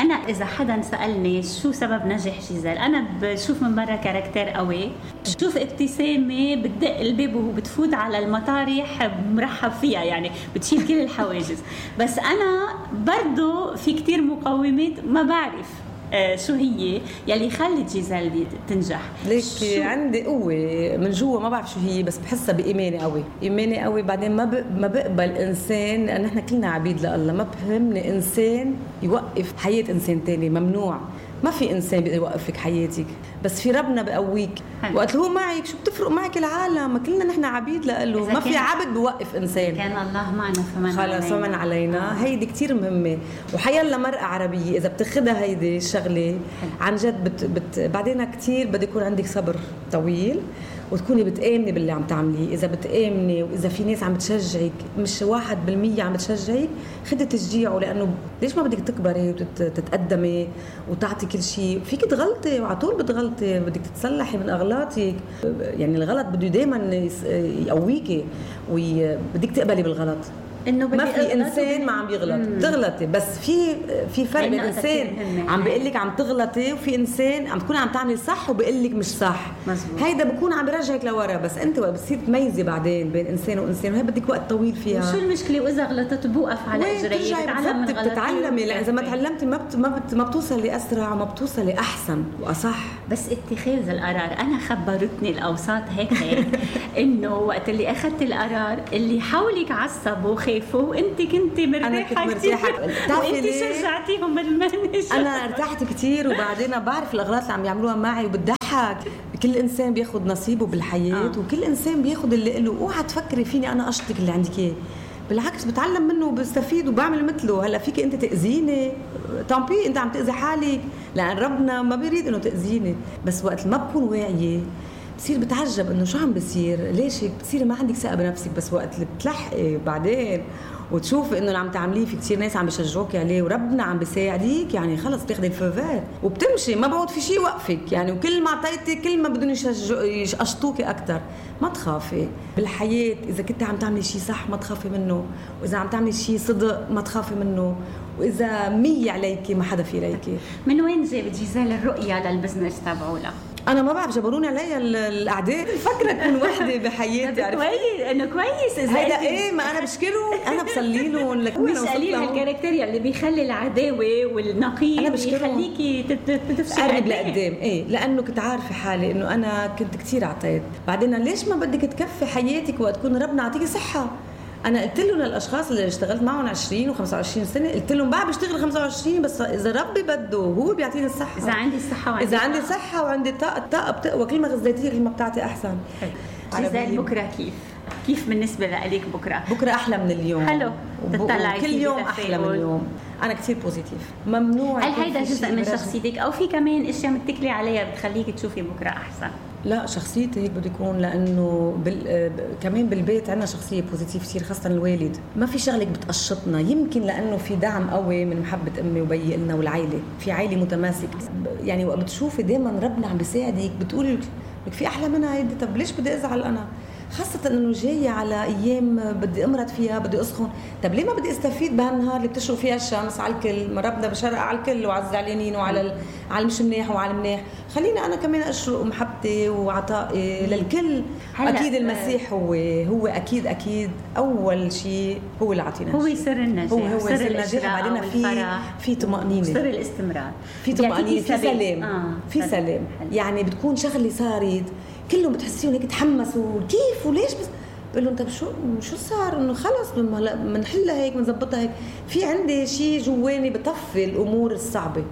أنا إذا حدا سألني شو سبب نجح جيزل، أنا بشوف من برا كاركتر قوي، بشوف ابتسامة بتدق الباب وهو بتفوت على المطارح مرحب فيها، يعني بتشيل كل الحواجز. بس أنا برضو في كتير مقومات ما بعرف شو هي يلي خلت جيزل دي تنجح. ليك عندي قوة من جوا ما بعرف شو هي، بس بحسها بإيماني قوي، إيماني قوي. بعدين ما بقبل إنسان، لأن إحنا كلنا عبيد لله، ما بهمني إنسان يوقف حياة إنسان تاني، ممنوع. ما في إنسان بيقدر يوقفك حياتك، بس في ربنا بقويك. وقت هو معك شو بتفرق معك العالم؟ ما كلنا نحن عبيد لقله، ما في عبد بوقف إنسان. كان الله معنا فمن خلاص فمن علينا. هيدي كتير مهمة، وحيلا مرأة عربية إذا بتاخدها هيدي الشغلة عن جد بعدين كتير بدي يكون عندك صبر طويل، وتكوني بتآمني باللي عم تعمليه. إذا بتآمني وإذا في ناس عم بتشجعك، مش 1% عم بتشجعك، خدي تشجيعه. لأنه ليش ما بدك تكبري وتتقدمي وتعطي كل شيء؟ فيك تغلطي وعطول بتغلطي، بدك تتصلحي من أغلاطك. يعني الغلط بده دايما يقويكي، وبدك تقبلي بالغلط. إنه ما في إنسان ما عم يغلط، تغلطي، بس في فرق بين إنسان عم بيقلك عم تغلطي، وفي إنسان عم تكون عم تعملي صح وبيقلك مش صح. هيدا بكون عم برجعك لورا. بس أنت وقت بتصير تميزي بعدين بين إنسان وإنسان، وهي بدك وقت طويل فيها. وشو المشكلة وإذا غلطت بوقف على إجري بتتعلم من غلطي، بتتعلمي. لا إذا ما تعلمتي ما بتوصلي أسرع وما بتوصلي أحسن وأصح. بس اتخاذ القرار، أنا خبرتني الأوساط هيك إنه وقت اللي أخذت القرار اللي حولك عصبوا وانت كنت مرتاحه كثير، وانت شجعتيهم بالمنش. انا ارتحت كثير، وبعدين بعرف الاغلاط اللي عم يعملوها معي وبتضحك. كل انسان بياخذ نصيبه بالحياه، وكل انسان بياخذ اللي له. اوعى تفكري فيني انا اشطك اللي عندك اياه، بالعكس بتعلم منه وبستفيد وبعمل مثله. هلا فيك انت تاذيني، طامبي انت عم تاذي حالك، لان ربنا ما بيريد انه تاذيني. بس وقت ما بكون واعيه بصير بتعجب انه شو عم بصير، ليش هيك بتصيري ما عندك ثقه بنفسك. بس وقت اللي بتلحقي بعدين وتشوفي انه اللي عم تعمليه في كثير ناس عم بيشجعوك عليه وربنا عم بيساعديك، يعني خلص بتاخذي الفوفات وبتمشي، ما بعود في شيء وقفك. يعني وكل ما اعطيتي كل ما بدهم يشقشطوكي اكثر. ما تخافي بالحياه، اذا كنت عم تعملي شيء صح ما تخافي منه، واذا عم تعملي شيء صدق ما تخافي منه، واذا 100 عليكي ما حدا في عليكي. من وين جابت جيزل الرؤيه للبزنس تبعولها؟ انا ما بعرف، جبروني علي الاعداء. فكرة اكون وحده بحياتي. كويس انه كويس. هيدا ايه، ما انا بشكرهم، انا بصلي لهم. مش قليل هالكاركتر اللي بيخلي العداوه والنقيض يخليكي تقرب لقدام. ايه، لانه كنت عارفه حالي انه انا كنت كثير عطيت. بعدين ليش ما بدك تكفي حياتك وقت تكون ربنا عطيكي صحه؟ انا قلت لهم للاشخاص اللي اشتغلت معهم 20 و25 سنه، قلت لهم بعد بشتغل 25، بس اذا ربي بده هو بيعطيني الصحه. اذا عندي الصحه اذا عندي صحه وعندي طاقه بتقوى. كل ما غذيتيها كل ما بتعطي احسن. جيزل بكره كيف بالنسبه لك؟ بكره احلى من اليوم. حلو، تطلعي كل يوم احلى من اليوم. انا كثير بوزيتيف. ممنوع. هل هيدا جزء من شخصيتك او في كمان اشياء متكلي عليها بتخليك تشوفي بكره احسن؟ لا، شخصيتي هيك بده يكون، لانه كمان بالبيت عندنا شخصيه بوزيتيف كثير، خاصه الوالد. ما في شغله بتقشطنا، يمكن لانه في دعم قوي من محبه امي وبيي لنا والعائله. في عائله متماسك، يعني وقت بتشوفي دائما ربنا عم بيساعدك بتقولي لك في احلى منها هيدي. طب ليش بدي ازعل انا؟ خاصة انه جاية على ايام بدي امرض فيها، بدي اسخن. طب ليه ما بدي استفيد بهالنهار اللي بتشرق فيها الشمس على الكل؟ ما ربنا بشرق على الكل وعلى الزعلانين وعلى المش منيح وعلى المنيح. خلينا انا كمان اشرق محبتي وعطائي للكل. اكيد المسيح هو اكيد اول شيء هو اللي عطينا، هو سر النجاح. هو سر النجاح. بعدين في طمأنينة، سر الاستمرار، في طمأنينة، في سلام. في سلام. يعني بتكون شغلة صارت كلهم بتحسيهم هيك تحمسوا كيف وليش، بس بقول لهم طب شو صار؟ انه خلص بنحلها هيك بنظبطها هيك. في عندي شيء جواني بطفي الامور الصعبه،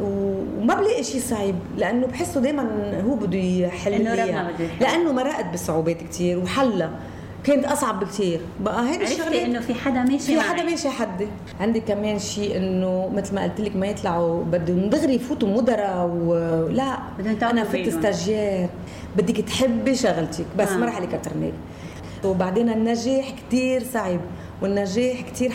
وما بلاقي شيء صعب، لانه بحسه دائما هو بده يحل لي، لانه مرقت بصعوبات كتير وحلها كانت اصعب بكتير. بقى هيك الشغله انه في حدا ماشي حدي. عندي كمان شيء انه مثل ما قلت لك ما يطلعوا بدهم دغري يفوتوا مدراء ولا انا فت استاجير. بدك تحبي شغلتك بس ما رح لك اكثر من هيك. وبعدين النجاح كتير صعب، والنجاح كتير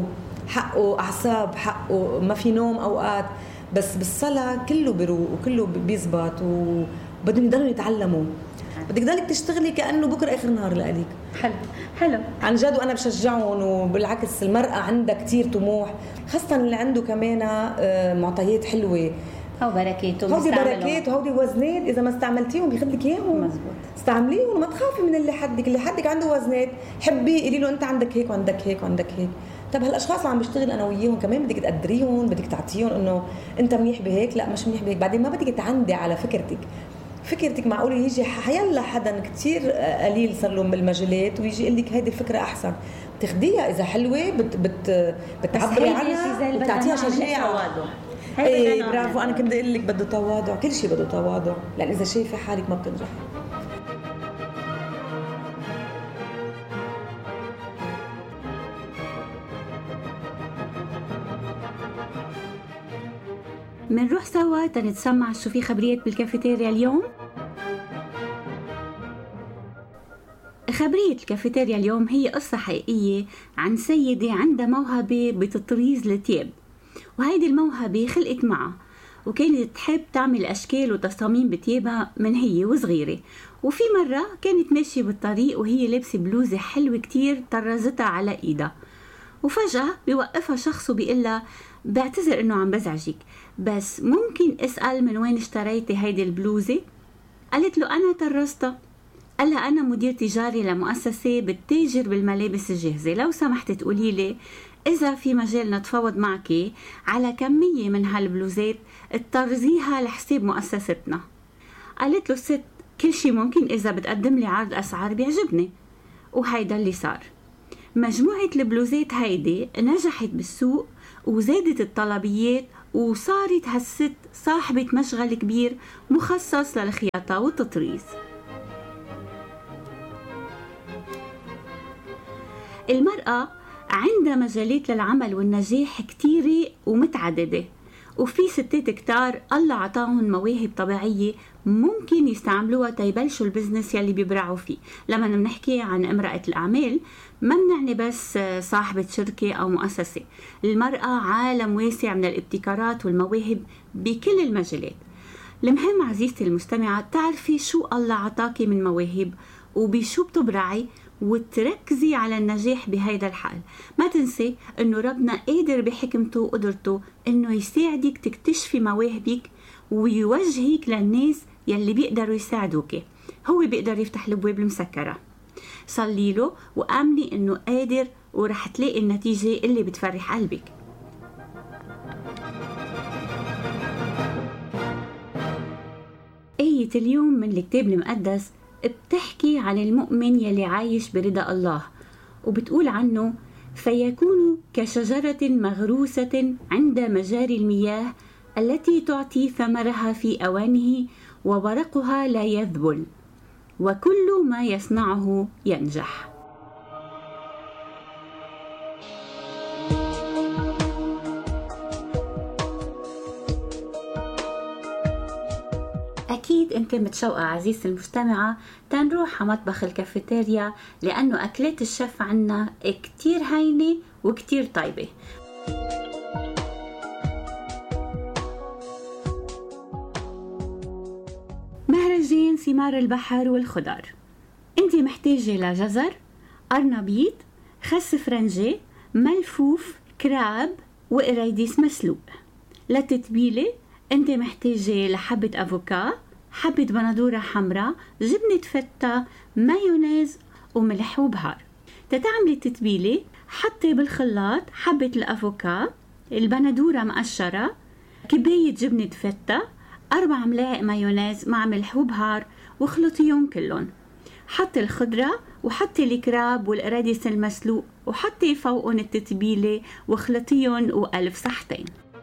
حقه اعصاب، حقه ما في نوم اوقات، بس بالصلاه كله بيروق وكله بيزبط، وبدهم يضلوا يتعلموا. بدك ضلك تشتغلي كأنه بكرة آخر نهار لإلك. حلو عن جد. وأنا بشجعهم، وبالعكس المرأة عندها كتير طموح، خاصة اللي عنده كمان معطيات حلوة. هودي بركات وهودي وزنات، إذا ما استعملتيهم بيخدلك إياهم. مزبوط. استعمليهم وما تخافي من اللي حدك عنده وزنات، حبي قولي له أنت عندك هيك وعندك هيك وعندك هيك. طب هالاشخاص اللي عم بشتغل انا وياهم كمان بدك تقدريهم، بدك تعطيهم انه انت منيح بهيك، لا مش منيح بهيك. بعدين ما بدك تعندي على فكرتك معقوله يجي حيلا حدا كتير قليل صار له بالمجالات ويجي يقول لك هيدي الفكره احسن، تاخديها اذا حلوه بتعبري عنها وبتعطيها شجاعه. ايه برافو. انا كنت اقول لك بده تواضع، كل شيء بده تواضع، لان اذا شايفه حالك ما بتنجحي. منروح سوا تنتسمع شو في خبريات بالكافيتيريا اليوم. خبرية الكافيتيريا اليوم هي قصة حقيقية عن سيدة عندها موهبة بتطريز الثياب، وهيدي الموهبة خلقت معها، وكانت تحب تعمل أشكال وتصاميم بثيابها من هي وصغيرة. وفي مرة كانت ماشية بالطريق وهي لابسة بلوزة حلوة كتير طرزتها على إيدها، وفجأة بيوقفها شخص وبيقلها بعتذر إنه عم بزعجك، بس ممكن أسأل من وين اشتريتي هيدي البلوزة؟ قالت له أنا طرزتها. قالها أنا مدير تجاري لمؤسسة بتتاجر بالملابس الجاهزة، لو سمحت تقولي لي إذا في مجال نتفاوض معك على كمية من هالبلوزات تطرزيها لحساب مؤسستنا. قالت له الست كل شي ممكن إذا بتقدم لي عرض أسعار بيعجبني. وهيدا اللي صار. مجموعة البلوزات هيدي نجحت بالسوق وزادت الطلبيات، وصارت هالست صاحبة مشغل كبير مخصص للخياطة والتطريز. المرأة عندها مجالات للعمل والنجاح كتيرة ومتعددة، وفي ستات كتار الله عطاهم مواهب طبيعية ممكن يستعملوها تيبلشوا البزنس يلي بيبرعوا فيه. لما نحكي عن امرأة الأعمال ما بنعني بس صاحبة شركة أو مؤسسة، المرأة عالم واسع من الابتكارات والمواهب بكل المجالات. المهم عزيزتي المستمعة تعرفي شو الله عطاكي من مواهب وبشو بتبرعي وتركزي على النجاح بهيدا الحال. ما تنسي انه ربنا قادر بحكمته وقدرته انه يساعدك تكتشفي مواهبك ويوجهك للناس يلي بيقدروا يساعدوك. هو بيقدر يفتح الابواب المسكرة. صلي له وآمني انه قادر ورح تلاقي النتيجة اللي بتفرح قلبك. آية اليوم من الكتاب المقدس بتحكي عن المؤمن يلي عايش برضا الله، وبتقول عنه فيكون كشجرة مغروسة عند مجاري المياه التي تعطي ثمرها في أوانه وورقها لا يذبل وكل ما يصنعه ينجح. أكيد أنت متشوقة عزيزتي المستمعة تنروح على مطبخ الكافيتيريا، لأنه أكلات الشيف عنا كتير هينة وكتير طيبة. مهرجان ثمار البحر والخضار. أنت محتاجة لجزر، قرنبيط، خس فرنجي، ملفوف، كراب وقريديس مسلوق. للتتبيلة أنت محتاجة لحبة أفوكا، حبة بندورة حمراء، جبنة فتة، مايونيز وملح وبهار. تتعملي التتبيلة حطي بالخلاط حبة الأفوكا، البندورة مقشرة، كباية جبنة فتة، 4 ملاعق مايونيز مع ملح وبهار واخلطيهم كلهم. حطي الخضرة وحطي الكراب والقريديس المسلوق وحطي فوقهم التتبيلة واخلطيهم وألف صحتين.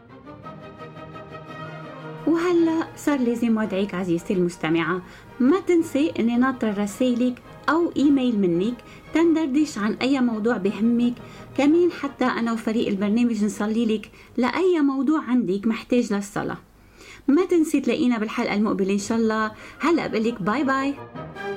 وهلأ صار لازم وادعيك عزيزتي المستمعة، ما تنسي اني ناطر رسائلك او ايميل منك تندردش عن اي موضوع بهمك، كمان حتى انا وفريق البرنامج نصلي لك لأي موضوع عندك محتاج للصلاة. ما تنسي تلاقينا بالحلقة المقبلة ان شاء الله. هلأ بقلك باي باي.